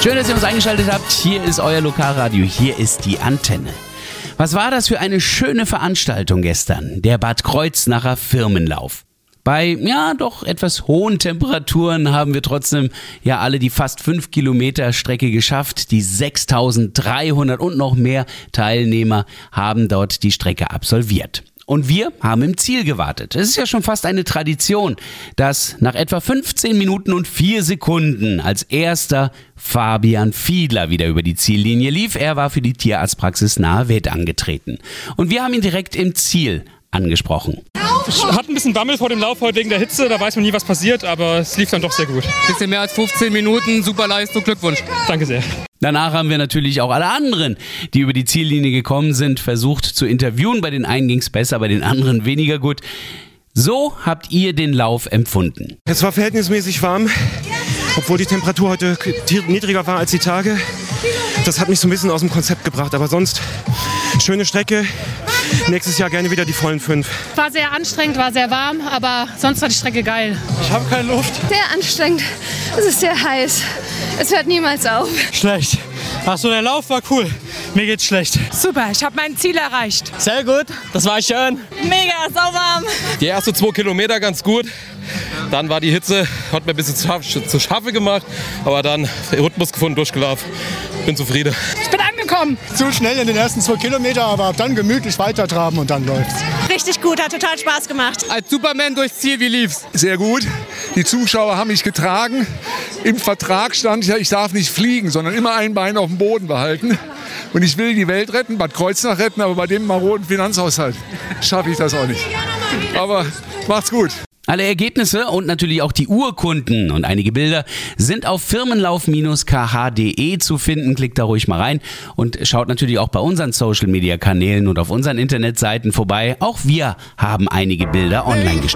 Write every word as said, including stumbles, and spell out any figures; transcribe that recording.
Schön, dass ihr uns eingeschaltet habt. Hier ist euer Lokalradio, hier ist die Antenne. Was war das für eine schöne Veranstaltung gestern, der Bad Kreuznacher Firmenlauf. Bei, ja, doch etwas hohen Temperaturen haben wir trotzdem ja alle die fast fünf Kilometer Strecke geschafft. Die sechstausenddreihundert und noch mehr Teilnehmer haben dort die Strecke absolviert. Und wir haben im Ziel gewartet. Es ist ja schon fast eine Tradition, dass nach etwa fünfzehn Minuten und vier Sekunden als erster Fabian Fiedler wieder über die Ziellinie lief. Er war für die Tierarztpraxis Nahe Weth angetreten. Und wir haben ihn direkt im Ziel angesprochen. Ich hatte ein bisschen Bammel vor dem Lauf heute wegen der Hitze, da weiß man nie, was passiert, aber es lief dann doch sehr gut. Bisschen mehr als fünfzehn Minuten, super Leistung, Glückwunsch. Danke sehr. Danach haben wir natürlich auch alle anderen, die über die Ziellinie gekommen sind, versucht zu interviewen. Bei den einen ging es besser, bei den anderen weniger gut. So habt ihr den Lauf empfunden. Es war verhältnismäßig warm, obwohl die Temperatur heute niedriger war als die Tage. Das hat mich so ein bisschen aus dem Konzept gebracht, aber sonst schöne Strecke. Nächstes Jahr gerne wieder die vollen fünf. War sehr anstrengend, war sehr warm, aber sonst war die Strecke geil. Ich habe keine Luft. Sehr anstrengend. Es ist sehr heiß. Es hört niemals auf. Schlecht. Achso, der Lauf war cool. Mir geht's schlecht. Super, ich habe mein Ziel erreicht. Sehr gut, das war schön. Mega, sauwarm. Die ersten zwei Kilometer ganz gut. Dann war die Hitze, hat mir ein bisschen zu, zu scharfe gemacht. Aber dann Rhythmus gefunden, durchgelaufen. Bin zufrieden. Ich bin angekommen. Zu schnell in den ersten zwei Kilometer, aber dann gemütlich weitertraben und dann läuft's. Richtig gut, hat total Spaß gemacht. Als Superman durchs Ziel, wie lief's? Sehr gut. Die Zuschauer haben mich getragen. Im Vertrag stand ja, ich darf nicht fliegen, sondern immer ein Bein auf dem Boden behalten. Und ich will die Welt retten, Bad Kreuznach retten, aber bei dem maroden Finanzhaushalt schaffe ich das auch nicht. Aber macht's gut. Alle Ergebnisse und natürlich auch die Urkunden und einige Bilder sind auf firmenlauf Bindestrich k h punkt d e zu finden. Klickt da ruhig mal rein und schaut natürlich auch bei unseren Social-Media-Kanälen und auf unseren Internetseiten vorbei. Auch wir haben einige Bilder online gestellt.